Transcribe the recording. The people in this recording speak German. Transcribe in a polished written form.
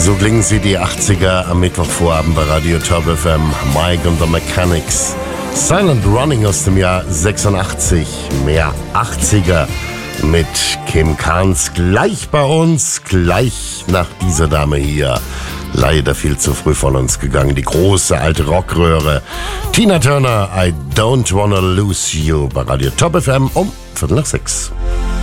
So klingen sie, die 80er, am Mittwochvorabend bei Radio Top FM. Mike und the Mechanics. Silent Running aus dem Jahr 86. Mehr 80er mit Kim Carnes. Gleich bei uns, gleich nach dieser Dame hier. Leider viel zu früh von uns gegangen. Die große alte Rockröhre. Tina Turner, I Don't Wanna Lose You bei Radio Top FM um 5:45.